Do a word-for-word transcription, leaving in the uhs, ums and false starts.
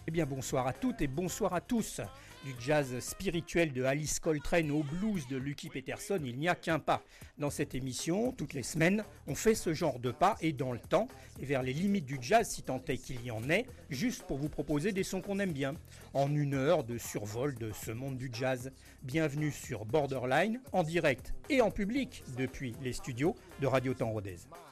Eh bien bonsoir à toutes et bonsoir à tous. Du jazz spirituel de Alice Coltrane au blues de Lucky Peterson, il n'y a qu'un pas. Dans cette émission, toutes les semaines, on fait ce genre de pas et dans le temps, et vers les limites du jazz si tant est qu'il y en ait, juste pour vous proposer des sons qu'on aime bien. En une heure de survol de ce monde du jazz. Bienvenue sur Borderline, en direct et en public depuis les studios de Radio Temps Rodez.